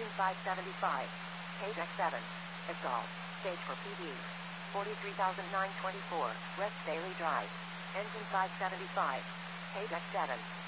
Engine 575. Page X7. Exalt. Stage for PD. 43,924. West Bailey Drive. Engine 575. Page X7.